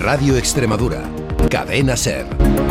Radio Extremadura. Cadena SER.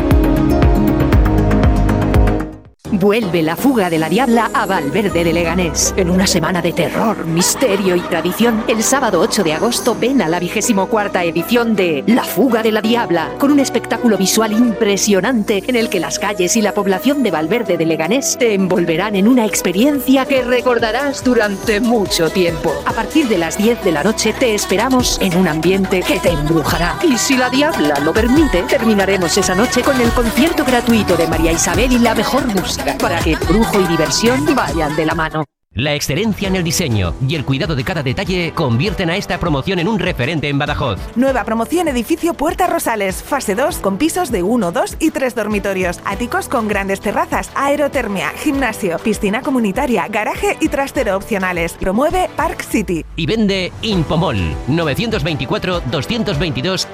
Vuelve La Fuga de la Diabla a Valverde de Leganés. En una semana de terror, misterio y tradición, el sábado 8 de agosto ven a la 24ª edición de La Fuga de la Diabla, con un espectáculo visual impresionante en el que las calles y la población de Valverde de Leganés te envolverán en una experiencia que recordarás durante mucho tiempo. A partir de las 10 de la noche te esperamos en un ambiente que te embrujará. Y si la Diabla lo permite, terminaremos esa noche con el concierto gratuito de María Isabel y la mejor música, para que brujo y diversión vayan de la mano. La excelencia en el diseño y el cuidado de cada detalle convierten a esta promoción en un referente en Badajoz. Nueva promoción edificio Puerta Rosales, fase 2, con pisos de 1, 2 y 3 dormitorios, áticos con grandes terrazas, aerotermia, gimnasio, piscina comunitaria, garaje y trastero opcionales. Promueve Park City. Y vende Impomol 924 222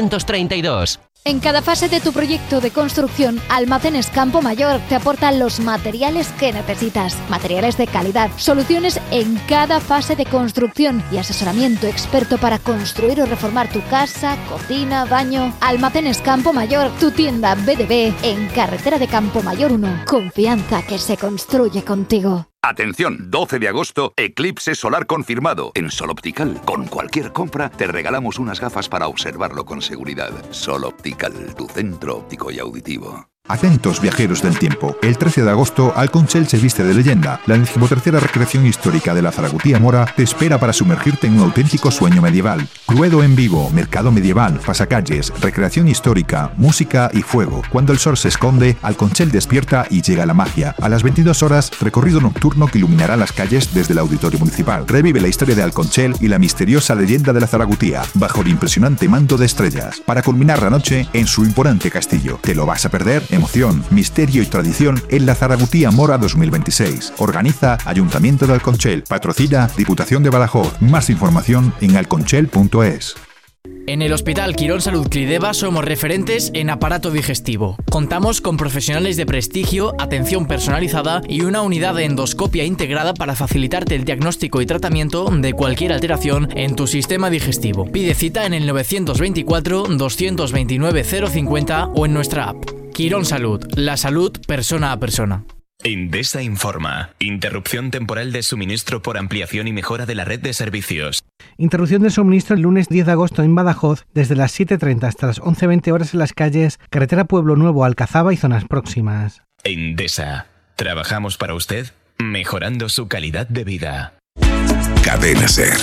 332. En cada fase de tu proyecto de construcción, Almacenes Campo Mayor te aportan los materiales que necesitas. Materiales de calidad, soluciones en cada fase de construcción y asesoramiento experto para construir o reformar tu casa, cocina, baño. Almacenes Campo Mayor, tu tienda BDB en Carretera de Campo Mayor 1. Confianza que se construye contigo. Atención, 12 de agosto, eclipse solar confirmado. En Sol Optical, con cualquier compra, te regalamos unas gafas para observarlo con seguridad. Sol Optical, tu centro óptico y auditivo. Atentos viajeros del tiempo. El 13 de agosto, Alconchel se viste de leyenda. La 13ª recreación histórica de la Zaragutía Mora te espera para sumergirte en un auténtico sueño medieval. Cluedo en vivo, mercado medieval, pasacalles, recreación histórica, música y fuego. Cuando el sol se esconde, Alconchel despierta y llega la magia. A las 22 horas, recorrido nocturno que iluminará las calles desde el Auditorio Municipal. Revive la historia de Alconchel y la misteriosa leyenda de la Zaragutía, bajo el impresionante manto de estrellas, para culminar la noche en su imponente castillo. ¿Te lo vas a perder? Emoción, misterio y tradición en la Zaragutía Mora 2026. Organiza Ayuntamiento de Alconchel. Patrocina Diputación de Badajoz. Más información en alconchel.es. En el Hospital Quirón Salud Clideva somos referentes en aparato digestivo. Contamos con profesionales de prestigio, atención personalizada y una unidad de endoscopia integrada para facilitarte el diagnóstico y tratamiento de cualquier alteración en tu sistema digestivo. Pide cita en el 924 229 050 o en nuestra app. Quirón Salud, la salud persona a persona. Endesa informa. Interrupción temporal de suministro por ampliación y mejora de la red de servicios. Interrupción de suministro el lunes 10 de agosto en Badajoz, desde las 7:30 hasta las 11:20 horas en las calles Carretera Pueblo Nuevo, Alcazaba y zonas próximas. Endesa. Trabajamos para usted, mejorando su calidad de vida. Cadena SER.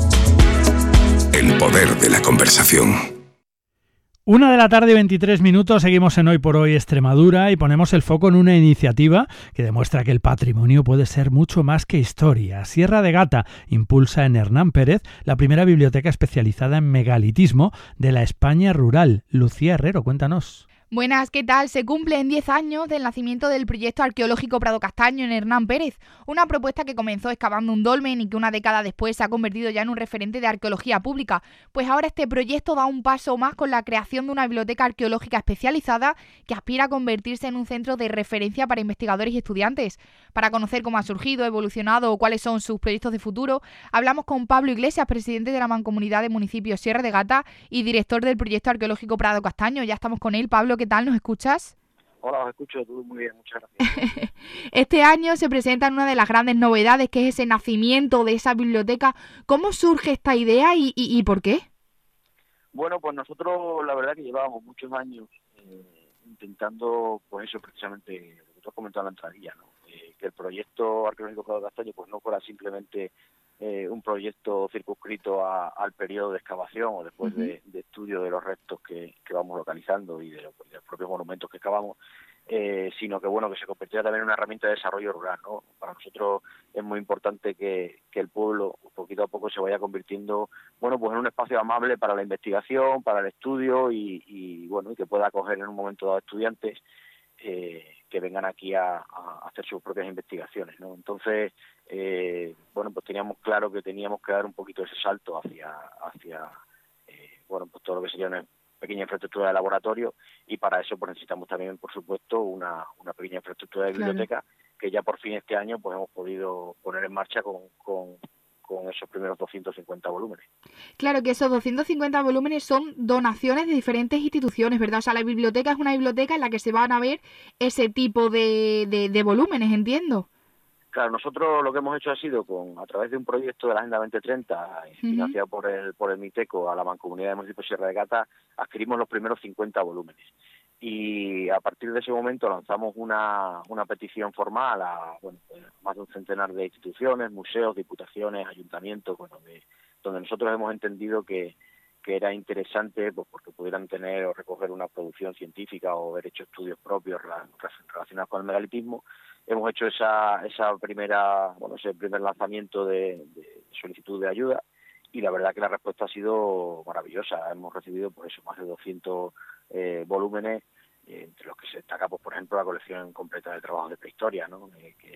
El poder de la conversación. 1:23 seguimos en Hoy por Hoy Extremadura y ponemos el foco en una iniciativa que demuestra que el patrimonio puede ser mucho más que historia. Sierra de Gata impulsa en Hernán Pérez la primera biblioteca especializada en megalitismo de la España rural. Lucía Herrero, cuéntanos. Buenas, ¿qué tal? Se cumplen 10 años del nacimiento del proyecto arqueológico Prado Castaño en Hernán Pérez, una propuesta que comenzó excavando un dolmen y que una década después se ha convertido ya en un referente de arqueología pública. Pues ahora este proyecto da un paso más con la creación de una biblioteca arqueológica especializada que aspira a convertirse en un centro de referencia para investigadores y estudiantes. Para conocer cómo ha surgido, evolucionado o cuáles son sus proyectos de futuro, hablamos con Pablo Iglesias, presidente de la Mancomunidad de Municipios Sierra de Gata y director del proyecto arqueológico Prado Castaño. Ya estamos con él. Pablo, ¿qué tal? ¿Nos escuchas? Hola, os escucho todo muy bien, muchas gracias. Este año se presenta una de las grandes novedades, que es ese nacimiento de esa biblioteca. ¿Cómo surge esta idea y por qué? Bueno, pues nosotros la verdad que llevábamos muchos años intentando, pues eso precisamente, lo que tú has comentado en la entradilla, ¿no? Que el proyecto arqueológico Prado Castaño pues no fuera simplemente un proyecto circunscrito al periodo de excavación o después de estudio de los restos que vamos localizando y de los propios monumentos que excavamos, sino que bueno, que se convirtiera también en una herramienta de desarrollo rural, ¿no? Para nosotros es muy importante que el pueblo poquito a poco se vaya convirtiendo, bueno, pues en un espacio amable para la investigación, para el estudio y bueno, y que pueda acoger en un momento dado estudiantes que vengan aquí a hacer sus propias investigaciones, ¿no? Entonces, bueno, pues teníamos claro que teníamos que dar un poquito ese salto hacia bueno, pues todo lo que sería una pequeña infraestructura de laboratorio, y para eso pues necesitamos también, por supuesto, una pequeña infraestructura de biblioteca, que ya por fin este año pues hemos podido poner en marcha con esos primeros 250 volúmenes. Claro que esos 250 volúmenes son donaciones de diferentes instituciones, ¿verdad? O sea, la biblioteca es una biblioteca en la que se van a ver ese tipo de volúmenes, entiendo. Claro, nosotros lo que hemos hecho ha sido, a través de un proyecto de la Agenda 2030, financiado por el MITECO a la Mancomunidad de Municipios Sierra de Gata, adquirimos los primeros 50 volúmenes. Y a partir de ese momento lanzamos una petición formal a más de un centenar de instituciones, museos, diputaciones, ayuntamientos, donde nosotros hemos entendido que era interesante, pues porque pudieran tener o recoger una producción científica o haber hecho estudios propios relacionados con el megalitismo. Hemos hecho ese primer lanzamiento de solicitud de ayuda, y la verdad que la respuesta ha sido maravillosa. Hemos recibido más de 200 volúmenes, entre los que se destaca, por ejemplo, la colección completa de trabajos de prehistoria, ¿no?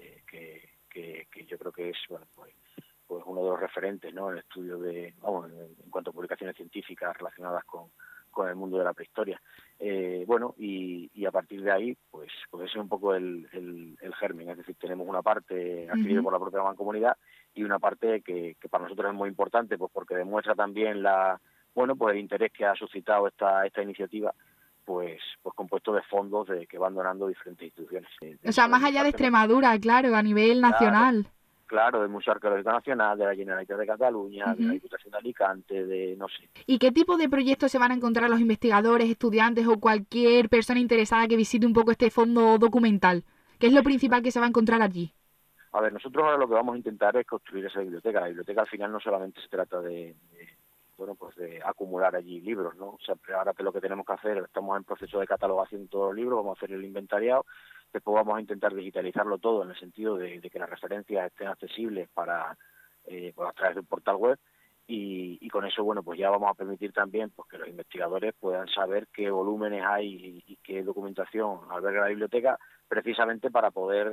Que yo creo que es pues uno de los referentes, ¿no?, en el estudio en cuanto a publicaciones científicas relacionadas con el mundo de la prehistoria. Y a partir de ahí, pues ese es un poco el germen. Es decir, tenemos una parte adquirida por la propia Mancomunidad y una parte que para nosotros es muy importante, pues porque demuestra también el interés que ha suscitado esta iniciativa, pues compuesto de fondos que van donando diferentes instituciones. O sea, más allá de Extremadura, claro, a nivel nacional. Claro, del Museo Arqueológico Nacional, de la Generalitat de Cataluña, de la Diputación de Alicante, ¿Y qué tipo de proyectos se van a encontrar los investigadores, estudiantes o cualquier persona interesada que visite un poco este fondo documental? ¿Qué es lo principal que se va a encontrar allí? A ver, nosotros ahora lo que vamos a intentar es construir esa biblioteca. La biblioteca al final no solamente se trata de acumular allí libros, ¿no? O sea, ahora que lo que tenemos que hacer, estamos en proceso de catalogación de todos los libros, vamos a hacer el inventariado, después vamos a intentar digitalizarlo todo en el sentido de que las referencias estén accesibles a través de un portal web, y con eso, pues ya vamos a permitir también pues que los investigadores puedan saber qué volúmenes hay y qué documentación alberga la biblioteca, precisamente para poder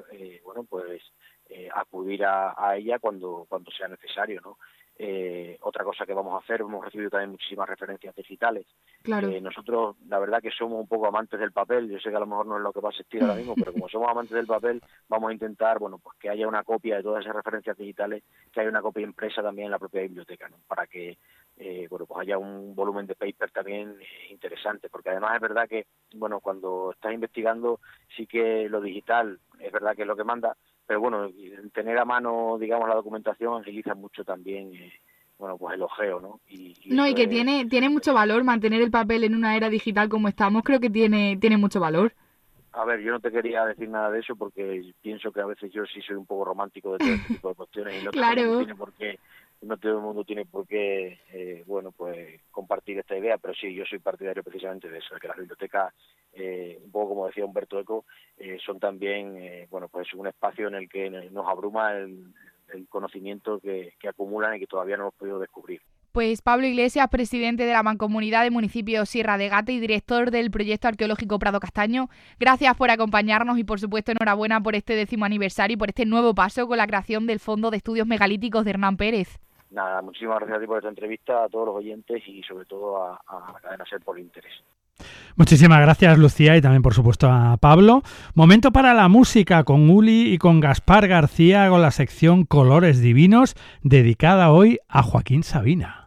acudir a ella cuando sea necesario, ¿no? Otra cosa que vamos a hacer, hemos recibido también muchísimas referencias digitales. Claro. Nosotros, la verdad que somos un poco amantes del papel. Yo sé que a lo mejor no es lo que va a existir ahora mismo, pero como somos amantes del papel, vamos a intentar, pues que haya una copia de todas esas referencias digitales, que haya una copia impresa también en la propia biblioteca, ¿no? Para que, pues haya un volumen de paper también interesante, porque además es verdad que, cuando estás investigando, sí que lo digital es verdad que es lo que manda, pero tener a mano, digamos, la documentación agiliza mucho también, pues el ojeo, ¿no? Y que tiene mucho valor mantener el papel en una era digital como estamos. Creo que tiene mucho valor. A ver, yo no te quería decir nada de eso porque pienso que a veces yo sí soy un poco romántico de todo este tipo de cuestiones y no claro. No todo el mundo tiene por qué, pues compartir esta idea, pero sí, yo soy partidario precisamente de eso, de que las bibliotecas, un poco como decía Humberto Eco, son también, pues un espacio en el que nos abruma el conocimiento que acumulan y que todavía no hemos podido descubrir. Pues Pablo Iglesias, presidente de la Mancomunidad de Municipios Sierra de Gata y director del proyecto arqueológico Prado Castaño, gracias por acompañarnos y por supuesto enhorabuena por este 10º aniversario y por este nuevo paso con la creación del Fondo de Estudios Megalíticos de Hernán Pérez. Nada, muchísimas gracias a ti por esta entrevista, a todos los oyentes y sobre todo a Cadena SER por el interés. Muchísimas gracias, Lucía, y también por supuesto a Pablo. Momento para la música con Uli y con Gaspar García con la sección Colores Divinos, dedicada hoy a Joaquín Sabina.